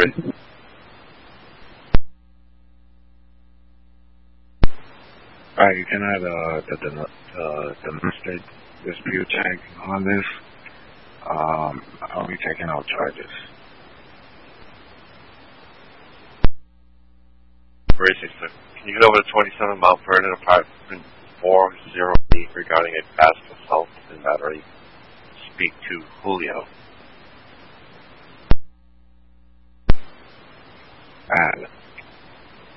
Race. Alright, you can add the domestic dispute tag on this. I'll be taking out charges. Racing, so can you get over to 27 Mount Vernon, apartment 408, regarding a past assault and battery? Speak to Julio.